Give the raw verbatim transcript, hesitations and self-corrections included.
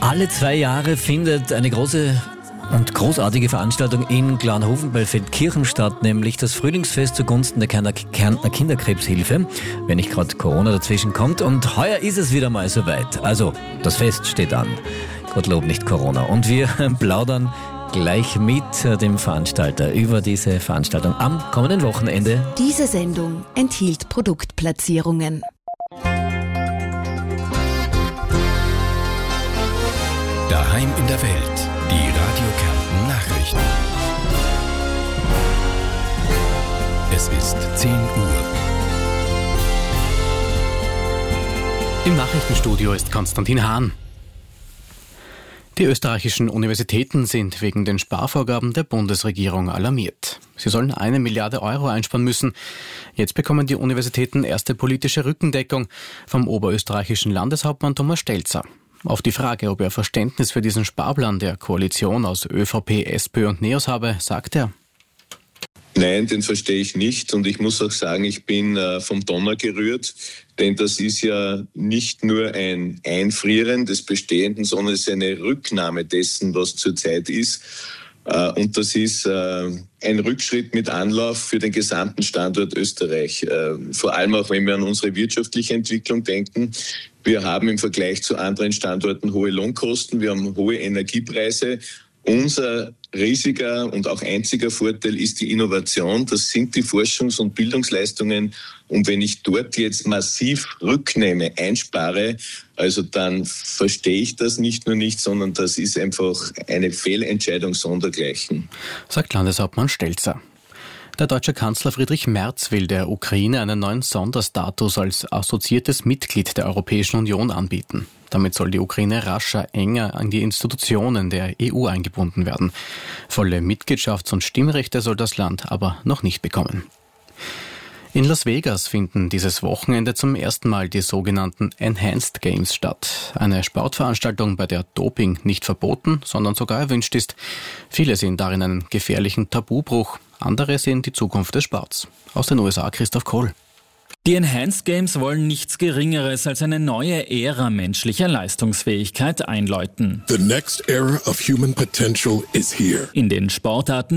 Alle zwei Jahre findet eine große und großartige Veranstaltung in Glanhofen bei Feldkirchen statt, nämlich das Frühlingsfest zugunsten der Kärntner Kinderkrebshilfe, wenn nicht gerade Corona dazwischen kommt. Und heuer ist es wieder mal soweit. Also, das Fest steht an. Gottlob nicht Corona. Und wir plaudern gleich mit dem Veranstalter über diese Veranstaltung am kommenden Wochenende. Diese Sendung enthielt Produktplatzierungen. Daheim in der Welt, die Radio Kärnten Nachrichten. Es ist zehn Uhr. Im Nachrichtenstudio ist Konstantin Hahn. Die österreichischen Universitäten sind wegen den Sparvorgaben der Bundesregierung alarmiert. Sie sollen eine Milliarde Euro einsparen müssen. Jetzt bekommen die Universitäten erste politische Rückendeckung vom oberösterreichischen Landeshauptmann Thomas Stelzer. Auf die Frage, ob er Verständnis für diesen Sparplan der Koalition aus ÖVP, SPÖ und NEOS habe, sagt er: Nein, den verstehe ich nicht, und ich muss auch sagen, ich bin äh, vom Donner gerührt, denn das ist ja nicht nur ein Einfrieren des Bestehenden, sondern es ist eine Rücknahme dessen, was zurzeit ist. Äh, und das ist äh, ein Rückschritt mit Anlauf für den gesamten Standort Österreich. Äh, vor allem auch, wenn wir an unsere wirtschaftliche Entwicklung denken. Wir haben im Vergleich zu anderen Standorten hohe Lohnkosten, wir haben hohe Energiepreise. Unser riesiger und auch einziger Vorteil ist die Innovation. Das sind die Forschungs- und Bildungsleistungen. Und wenn ich dort jetzt massiv rücknehme, einspare, also dann verstehe ich das nicht nur nicht, sondern das ist einfach eine Fehlentscheidung sondergleichen. Sagt Landeshauptmann Stelzer. Der deutsche Kanzler Friedrich Merz will der Ukraine einen neuen Sonderstatus als assoziiertes Mitglied der Europäischen Union anbieten. Damit soll die Ukraine rascher, enger an die Institutionen der E U eingebunden werden. Volle Mitgliedschafts- und Stimmrechte soll das Land aber noch nicht bekommen. In Las Vegas finden dieses Wochenende zum ersten Mal die sogenannten Enhanced Games statt. Eine Sportveranstaltung, bei der Doping nicht verboten, sondern sogar erwünscht ist. Viele sehen darin einen gefährlichen Tabubruch. Andere sehen die Zukunft des Sports. Aus den U S A Christoph Kohl. Die Enhanced Games wollen nichts Geringeres als eine neue Ära menschlicher Leistungsfähigkeit einläuten. The next era of human potential is here. In den Sportarten